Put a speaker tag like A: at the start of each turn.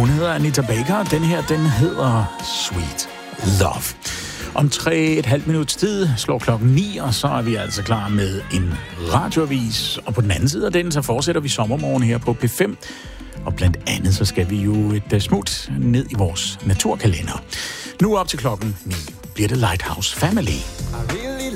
A: hun hedder Anita Baker. Den her, den hedder Sweet Love. Om 3,5 minutters tid slår klokken 9, og så er vi altså klar med en radioavis. Og på den anden side af den, så fortsætter vi sommermorgen her på P5. Og blandt andet, så skal vi jo et smut ned i vores naturkalender. Nu op til klokken 9 bliver det Lighthouse Family.